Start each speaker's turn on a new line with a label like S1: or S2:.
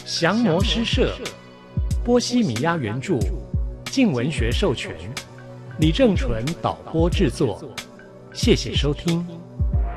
S1: 降魔诗社，波西米亚原著，静文学授权，李正淳导播制作。谢谢收听。